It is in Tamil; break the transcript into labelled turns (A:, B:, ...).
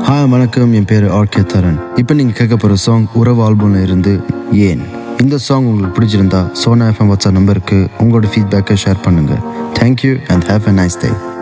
A: ஹாய் வணக்கம், என் பேர் ஆர்கே தரன். இப்போ நீங்கள் கேட்க போகிற சாங் உறவு ஆல்பம்ல இருந்து ஏன். இந்த சாங் உங்களுக்கு பிடிச்சிருந்தா சோனா எஃப்எம் வாட்ஸ்அப் நம்பருக்கு உங்களோட ஃபீட்பேக்கை ஷேர் பண்ணுங்கள். Thank you and have a nice day.